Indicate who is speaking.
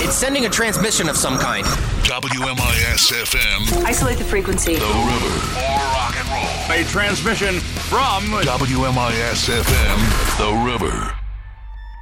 Speaker 1: It's sending a transmission of some kind.
Speaker 2: WMIS-FM.
Speaker 3: Isolate the frequency.
Speaker 2: The River. More rock and roll.
Speaker 4: A transmission from
Speaker 2: WMIS-FM. The River.